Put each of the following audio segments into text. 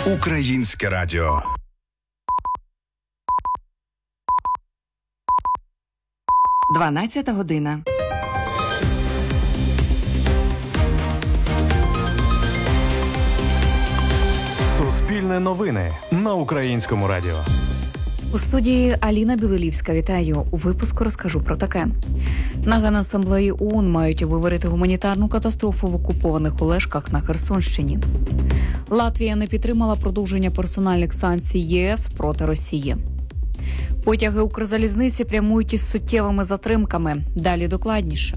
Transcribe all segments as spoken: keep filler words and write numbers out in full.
Українське радіо. дванадцята година. Суспільне новини на Українському радіо. У студії Аліна Білолівська. Вітаю. У випуску розкажу про таке. На Генасамблеї ООН мають обговорити гуманітарну катастрофу в окупованих Олешках на Херсонщині. Латвія не підтримала продовження персональних санкцій ЄС проти Росії. Потяги Укрзалізниці прямують із суттєвими затримками. Далі докладніше.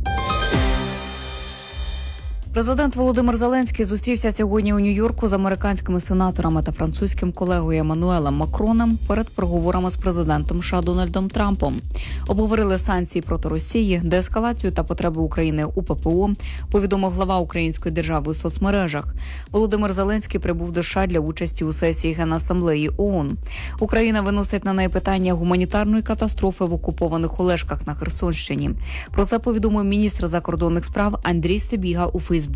Президент Володимир Зеленський зустрівся сьогодні у Нью-Йорку з американськими сенаторами та французьким колегою Еммануелем Макроном перед переговорами з президентом США Дональдом Трампом. Обговорили санкції проти Росії, деескалацію та потреби України у ППО, повідомив глава української держави у соцмережах. Володимир Зеленський прибув до США для участі у сесії Генасамблеї ООН. Україна виносить на неї питання гуманітарної катастрофи в окупованих Олешках на Херсонщині. Про це повідомив міністр закордонних справ Андрій Сибіга у Фейсбуці.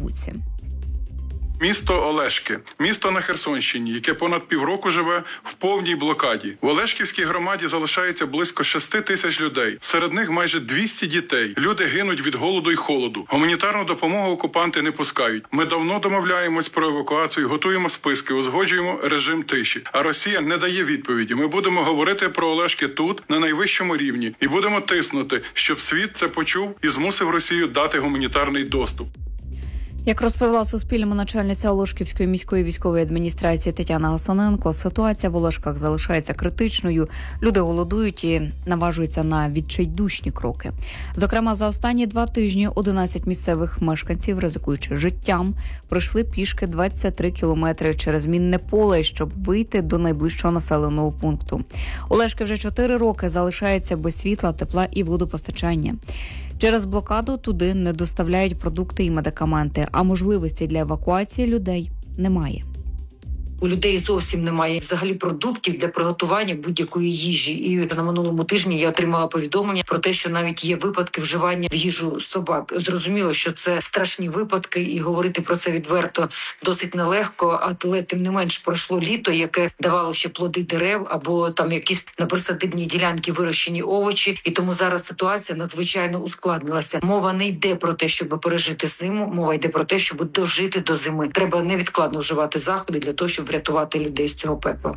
Місто Олешки. Місто на Херсонщині, яке понад півроку живе в повній блокаді. В Олешківській громаді залишається близько шести тисяч людей. Серед них майже двісті дітей. Люди гинуть від голоду й холоду. Гуманітарну допомогу окупанти не пускають. Ми давно домовляємось про евакуацію, готуємо списки, узгоджуємо режим тиші. А Росія не дає відповіді. Ми будемо говорити про Олешки тут, на найвищому рівні. І будемо тиснути, щоб світ це почув і змусив Росію дати гуманітарний доступ. Як розповіла Суспільному начальниця Олешківської міської військової адміністрації Тетяна Гасаненко, ситуація в Олешках залишається критичною. Люди голодують і наважуються на відчайдушні кроки. Зокрема, за останні два тижні одинадцять місцевих мешканців, ризикуючи життям, пройшли пішки двадцять три кілометри через мінне поле, щоб вийти до найближчого населеного пункту. Олешки вже чотири роки залишаються без світла, тепла і водопостачання. Через блокаду туди не доставляють продукти і медикаменти, а можливості для евакуації людей немає. У людей зовсім немає взагалі продуктів для приготування будь-якої їжі. І на минулому тижні я отримала повідомлення про те, що навіть є випадки вживання в їжу собак. Зрозуміло, що це страшні випадки, і говорити про це відверто досить нелегко, але тим не менш пройшло літо, яке давало ще плоди дерев або там якісь на присадибній ділянці вирощені овочі. І тому зараз ситуація надзвичайно ускладнилася. Мова не йде про те, щоб пережити зиму, мова йде про те, щоб дожити до зими. Треба невідкладно вживати заходи для того, щоб врятувати людей з цього пекла.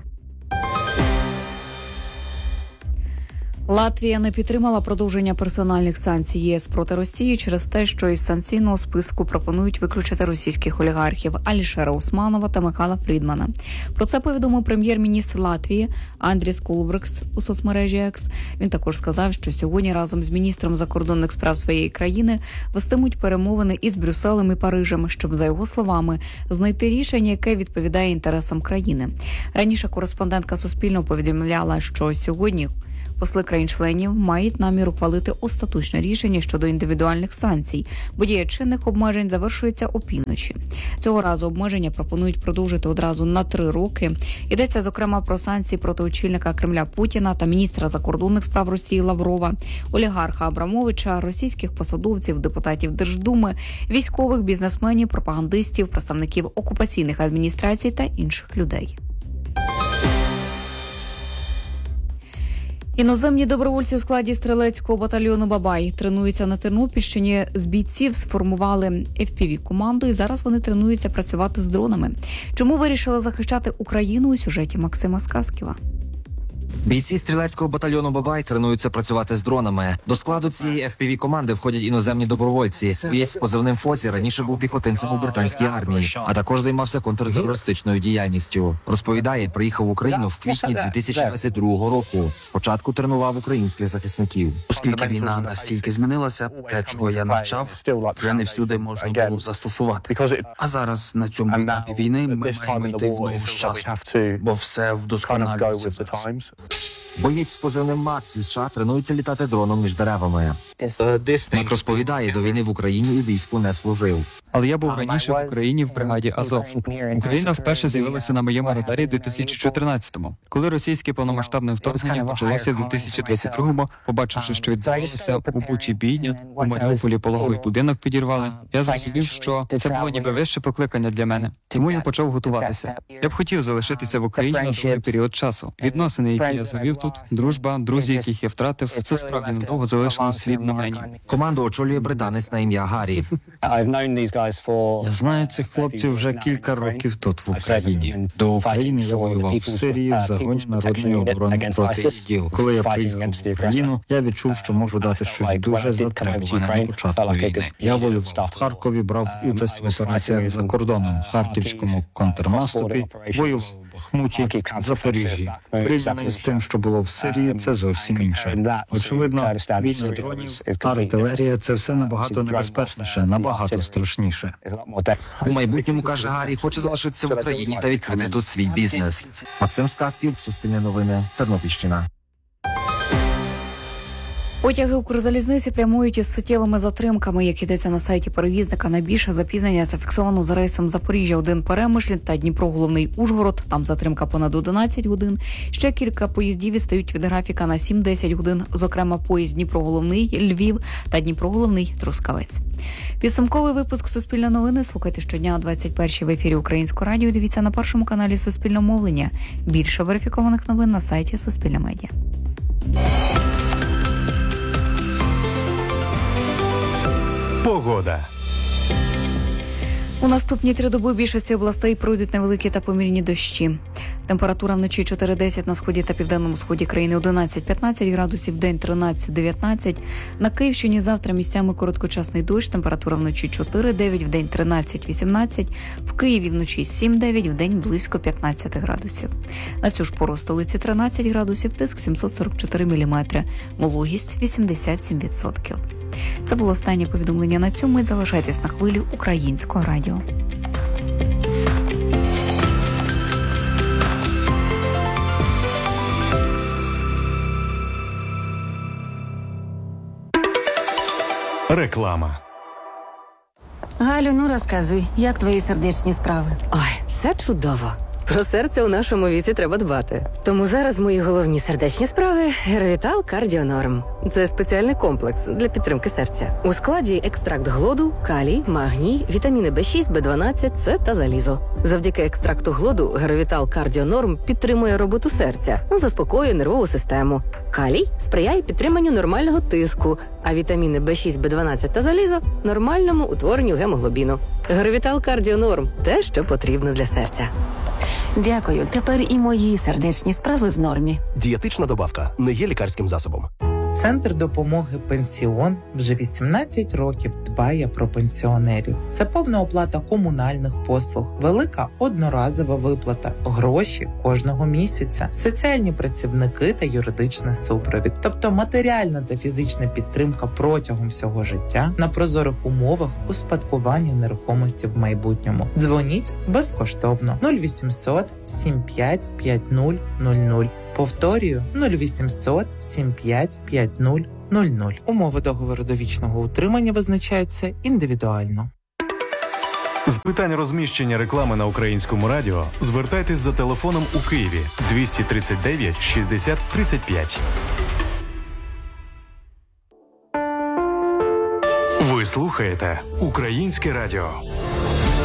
Латвія не підтримала продовження персональних санкцій ЄС проти Росії через те, що із санкційного списку пропонують виключити російських олігархів Алішера Усманова та Михайла Фрідмана. Про це повідомив прем'єр-міністр Латвії Андріс Кулбрекс у соцмережі Екс. Він також сказав, що сьогодні разом з міністром закордонних справ своєї країни вестимуть перемовини із Брюсселем і Парижем, щоб, за його словами, знайти рішення, яке відповідає інтересам країни. Раніше кореспондентка Суспільного повідомляла, що сьогодні посли країн-членів мають намір ухвалити остаточне рішення щодо індивідуальних санкцій, бо дія чинних обмежень завершується опівночі. Цього разу обмеження пропонують продовжити одразу на три роки. Йдеться, зокрема, про санкції проти очільника Кремля Путіна та міністра закордонних справ Росії Лаврова, олігарха Абрамовича, російських посадовців, депутатів Держдуми, військових, бізнесменів, пропагандистів, представників окупаційних адміністрацій та інших людей. Іноземні добровольці у складі стрілецького батальйону «Бабай» тренуються на Тернопільщині. З бійців сформували еф пі ві-команду і зараз вони тренуються працювати з дронами. Чому вирішили захищати Україну у сюжеті Максима Сказківа? Бійці стрілецького батальйону «Бабай» тренуються працювати з дронами. До складу цієї еф пі ві-команди входять іноземні добровольці. Боєць з позивним «Фозі» раніше був піхотинцем у британській армії, а також займався контртерористичною діяльністю. Розповідає, приїхав в Україну в квітні дві тисячі двадцять другого року. Спочатку тренував українських захисників. Оскільки війна настільки змінилася, те, чого я навчав, вже не всюди можна було застосувати. А зараз, на цьому етапі війни, ми маємо йти в ногу з часу, бо все вдосконалюється зараз. Боєць з позивним Макс зі США тренується літати дроном між деревами. Мак розповідає, до війни в Україні і війську не служив. Але я був раніше в Україні в бригаді Азов. Україна вперше з'явилася на моєму радарі в дві тисячі чотирнадцятому. Коли російське повномасштабне вторгнення почалося в дві тисячі двадцять другому, побачивши, що відбувалося у Бучі бійня, у Маріуполі пологовий будинок підірвали, я зрозумів, що це було ніби вище покликання для мене. Тому я почав готуватися. Я б хотів залишитися в Україні на довгий період часу. Відносини, які я завів тут, дружба, друзі, яких я втратив, це справді надовго залишило слід на мені. Команду очолює британець на ім'я Гаррі. Я знаю цих хлопців вже кілька років тут, в Україні. До України я воював в Сирії в загоні народної оборони проти ІДІЛ. Коли я приїхав в Україну, я відчув, що можу дати щось дуже затребуване на початку війни. Я воював в Харкові, брав участь в операціях за кордоном, Харківському контрнаступі, воював в Бахмуті, Запоріжжі. Порівняно з тим, що було в Сирії, це зовсім інше. Очевидно, війна дронів, артилерія – це все набагато небезпечніше, набагато страшніше. У майбутньому, каже Гаррі, хоче залишитися в Україні та відкрити тут свій бізнес. Максим Сказків, Суспільне новини, Тернопільщина. Потяги Укрзалізниці прямують із суттєвими затримками. Як йдеться на сайті перевізника, найбільше запізнення зафіксовано за рейсом Запоріжжя один Перемишль та Дніпро Головний Ужгород. Там затримка понад одинадцять годин. Ще кілька поїздів відстають від графіка на сім-десять годин. Зокрема, поїзд Дніпро Головний Львів та Дніпро Головний Трускавець. Підсумковий випуск Суспільне новини слухайте щодня о двадцять першій в ефірі Українського радіо. Дивіться на першому каналі Суспільного мовлення. Більше верифікованих новин на сайті Суспільне медіа. Погода. У наступні три доби більшості областей пройдуть невеликі та помірні дощі. Температура вночі чотири-десять на сході та південному сході країни, одинадцять-п'ятнадцять градусів, день тринадцять-дев'ятнадцять. На Київщині завтра місцями короткочасний дощ, температура вночі чотири-дев'ять, вдень тринадцять-вісімнадцять. В Києві вночі сім-дев'ять, вдень близько п'ятнадцять градусів. На цю ж пору столиці тринадцять градусів, тиск сімсот сорок чотири міліметри, вологість вісімдесят сім відсотків. Це було останнє повідомлення на цю мить. Залишайтесь на хвилі Українського радіо. Реклама. Галю, ну розказуй, як твої сердечні справи? Ой, все чудово. Про серце у нашому віці треба дбати. Тому зараз мої головні сердечні справи – Геровітал Кардіонорм. Це спеціальний комплекс для підтримки серця. У складі екстракт глоду, калій, магній, вітаміни Б шість, Б дванадцять, С та залізо. Завдяки екстракту глоду Геровітал Кардіонорм підтримує роботу серця, заспокоює нервову систему. Калій сприяє підтриманню нормального тиску, а вітаміни Б шість, Б дванадцять та залізо – нормальному утворенню гемоглобіну. Геровітал Кардіонорм – те, що потрібно для серця. Дякую, тепер і мої сердечні справи в нормі. Дієтична добавка не є лікарським засобом. Центр допомоги «Пенсіон» вже вісімнадцять років дбає про пенсіонерів. Це повна оплата комунальних послуг, велика одноразова виплата, гроші кожного місяця, соціальні працівники та юридичний супровід. Тобто матеріальна та фізична підтримка протягом всього життя на прозорих умовах успадкування нерухомості в майбутньому. Дзвоніть безкоштовно нуль вісімсот сім п'ять п'ять нуль нуль нуль. Повторюю, нуль вісімсот сім п'ять п'ять нуль нуль нуль. Умови договору довічного утримання визначаються індивідуально. З питань розміщення реклами на Українському радіо звертайтесь за телефоном у Києві двісті тридцять дев'ять шістдесят тридцять п'ять. Ви слухаєте Українське радіо.